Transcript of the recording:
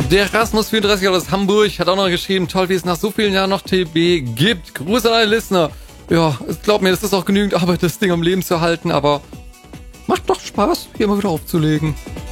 Der Rasmus34 aus Hamburg hat auch noch geschrieben, toll, wie es nach so vielen Jahren noch TB gibt. Gruß an alle Listener. Ja, glaub mir, das ist auch genügend Arbeit, das Ding am Leben zu halten, aber macht doch Spaß, hier mal wieder aufzulegen.